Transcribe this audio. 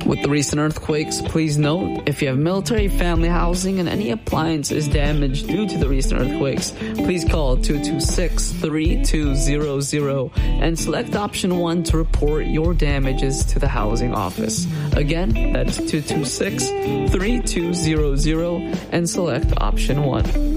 With the recent earthquakes, please note, if you have military family housing and any appliances damaged due to the recent earthquakes, please call 226-3200 and select option 1 to report your damages to the housing office. Again, that is 226-3200 and select option 1.